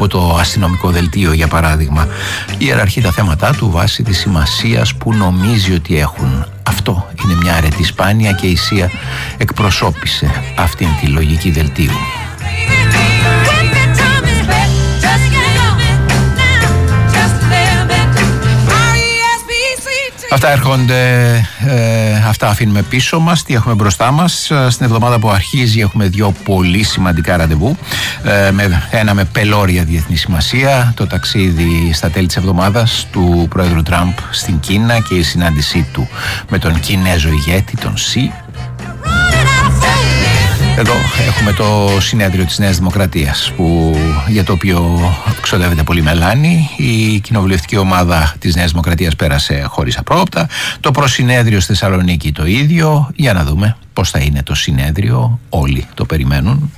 από το αστυνομικό δελτίο, για παράδειγμα, ιεραρχεί τα θέματά του βάσει της σημασίας που νομίζει ότι έχουν. Αυτό είναι μια αρετή σπάνια και η ΣΥΑ εκπροσώπησε αυτήν τη λογική δελτίου. Αυτά έρχονται, αυτά αφήνουμε πίσω μας. Τι έχουμε μπροστά μας? Στην εβδομάδα που αρχίζει έχουμε δύο πολύ σημαντικά ραντεβού. Ένα με πελώρια διεθνή σημασία, το ταξίδι στα τέλη της εβδομάδας του πρόεδρου Τραμπ στην Κίνα και η συνάντησή του με τον Κινέζο ηγέτη, τον Σι. Εδώ έχουμε το συνέδριο της Νέας Δημοκρατίας, για το οποίο ξοδεύεται πολύ μελάνη. Η κοινοβουλευτική ομάδα της Νέας Δημοκρατίας πέρασε χωρίς απρόοπτα. Το προσυνέδριο στη Θεσσαλονίκη το ίδιο. Για να δούμε πώς θα είναι το συνέδριο. Όλοι το περιμένουν.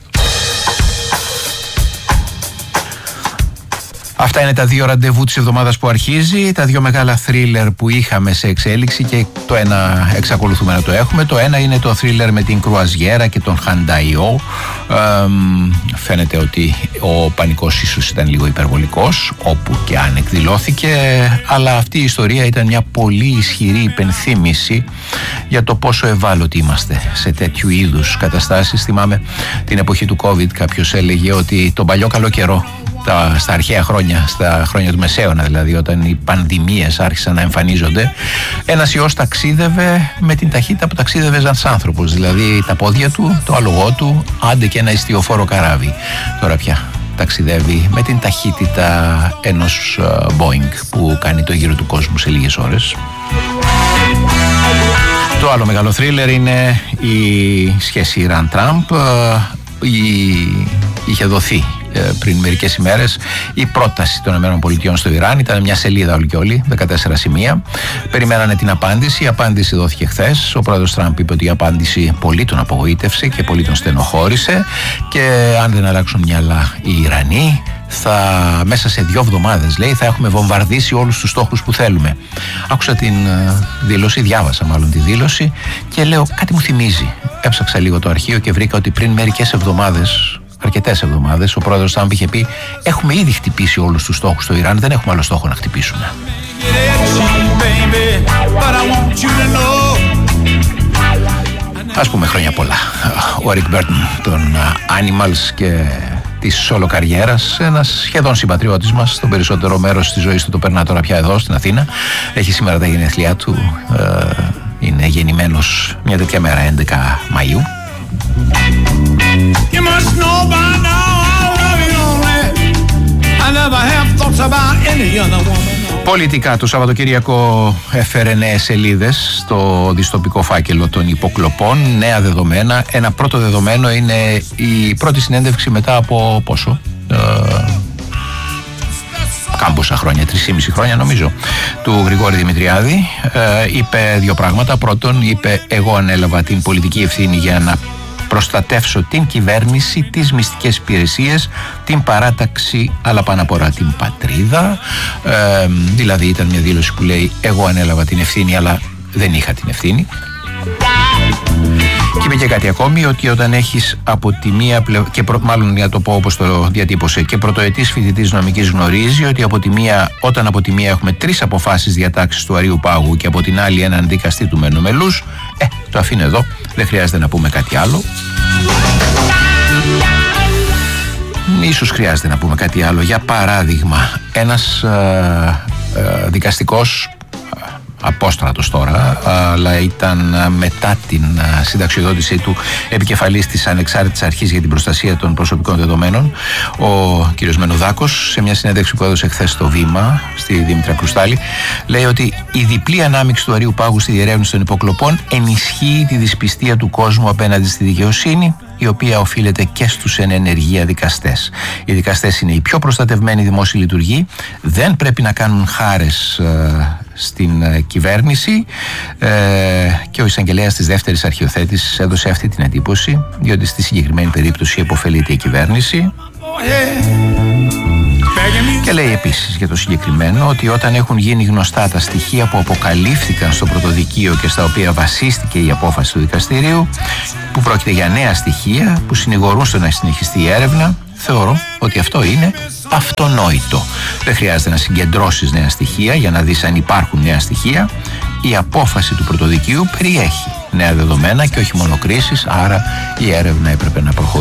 Αυτά είναι τα δύο ραντεβού της εβδομάδας που αρχίζει, τα δύο μεγάλα θρίλερ που είχαμε σε εξέλιξη και το ένα εξακολουθούμε να το έχουμε. Το ένα είναι το θρίλερ με την κρουαζιέρα και τον Χανταϊό. Φαίνεται ότι ο πανικός ίσως ήταν λίγο υπερβολικός, όπου και αν εκδηλώθηκε, αλλά αυτή η ιστορία ήταν μια πολύ ισχυρή υπενθύμηση για το πόσο ευάλωτοι είμαστε σε τέτοιου είδους καταστάσεις. Θυμάμαι την εποχή του COVID, κάποιος έλεγε ότι τον παλιό καλό καιρό, στα αρχαία χρόνια, στα χρόνια του Μεσαίωνα δηλαδή, όταν οι πανδημίες άρχισαν να εμφανίζονται, ένας ιός ταξίδευε με την ταχύτητα που ταξίδευε ένας άνθρωπος, δηλαδή τα πόδια του, το άλογό του, άντε και ένα ιστιοφόρο καράβι. Τώρα πια ταξιδεύει με την ταχύτητα ενός Boeing που κάνει το γύρο του κόσμου σε λίγες ώρες. Το άλλο μεγάλο θρίλερ είναι η σχέση Ιράν-Τραμπ. Είχε δοθεί πριν μερικές ημέρες η πρόταση των ΗΠΑ στο Ιράν. Ήταν μια σελίδα όλη και όλη, 14 σημεία. Περιμένανε την απάντηση. Η απάντηση δόθηκε χθες. Ο πρόεδρος Τραμπ είπε ότι η απάντηση πολύ τον απογοήτευσε και πολύ τον στενοχώρησε, και αν δεν αλλάξουν μυαλά οι Ιρανοί, μέσα σε 2 εβδομάδες, λέει, θα έχουμε βομβαρδίσει όλους τους στόχους που θέλουμε. Άκουσα την δήλωση, διάβασα μάλλον τη δήλωση, και λέω, κάτι μου θυμίζει. Έψαξα λίγο το αρχείο και βρήκα ότι πριν μερικές εβδομάδες, αρκετές εβδομάδες, ο πρόεδρος Τραμπ είχε πει: έχουμε ήδη χτυπήσει όλους τους στόχους στο Ιράν, δεν έχουμε άλλο στόχο να χτυπήσουμε. Ας πούμε χρόνια πολλά. Ο Eric Burton των Animals και της solo καριέρας, ένας σχεδόν συμπατριώτης μας, το περισσότερο μέρος της ζωής του το περνά τώρα πια εδώ στην Αθήνα. Έχει σήμερα τα γενέθλιά του, είναι γεννημένος μια τέτοια μέρα, 11 Μαΐου. Πολιτικά, το Σαββατοκύριακο έφερε νέες σελίδες στο δυστοπικό φάκελο των υποκλοπών, νέα δεδομένα. Ένα πρώτο δεδομένο είναι η πρώτη συνέντευξη μετά από πόσο? Κάμποσα χρόνια, 3,5 χρόνια νομίζω, του Γρηγόρη Δημητριάδη. Είπε 2 πράγματα. Πρώτον, είπε: εγώ ανέλαβα την πολιτική ευθύνη για να προστατεύσω την κυβέρνηση, τις μυστικές υπηρεσίες, την παράταξη, αλλά πάνω απ' όλα την πατρίδα. Δηλαδή ήταν μια δήλωση που λέει: εγώ ανέλαβα την ευθύνη, αλλά δεν είχα την ευθύνη. Και είπε και κάτι ακόμη, ότι όταν έχεις από τη μία πλευρά, και μάλλον για το πω όπως το διατύπωσε, και πρωτοετής φοιτητής νομικής γνωρίζει ότι όταν από τη μία έχουμε 3 αποφάσεις διατάξεις του Αρείου Πάγου και από την άλλη έναν δικαστή του Μενομελούς, το αφήνω εδώ, δεν χρειάζεται να πούμε κάτι άλλο. Ίσως χρειάζεται να πούμε κάτι άλλο. Για παράδειγμα, ένας δικαστικός, απόστρατος τώρα, αλλά ήταν μετά την συνταξιοδότησή του επικεφαλής της Ανεξάρτητης Αρχής για την Προστασία των Προσωπικών Δεδομένων, ο κ. Μενουδάκος, σε μια συνέντευξη που έδωσε χθες στο Βήμα, στη Δήμητρα Κρουστάλη, λέει ότι η διπλή ανάμειξη του Αρείου Πάγου στη διερεύνηση των υποκλοπών ενισχύει τη δυσπιστία του κόσμου απέναντι στη δικαιοσύνη, η οποία οφείλεται και στους εν ενεργεία δικαστές. Οι δικαστές είναι οι πιο προστατευμένοι δημόσιοι λειτουργοί, δεν πρέπει να κάνουν χάρες στην κυβέρνηση, και ο εισαγγελέας της δεύτερης αρχιοθέτησης έδωσε αυτή την εντύπωση, διότι στη συγκεκριμένη περίπτωση υποφελείται η κυβέρνηση. Και λέει επίσης για το συγκεκριμένο ότι όταν έχουν γίνει γνωστά τα στοιχεία που αποκαλύφθηκαν στο πρωτοδικείο και στα οποία βασίστηκε η απόφαση του δικαστηρίου, που πρόκειται για νέα στοιχεία που συνηγορούν στο να συνεχιστεί η έρευνα, θεωρώ ότι αυτό είναι αυτονόητο. Δεν χρειάζεται να συγκεντρώσεις νέα στοιχεία για να δεις αν υπάρχουν νέα στοιχεία. Η απόφαση του πρωτοδικείου περιέχει νέα δεδομένα και όχι μόνο κρίσεις, άρα η έρευνα έπρεπε να προχωρήσει.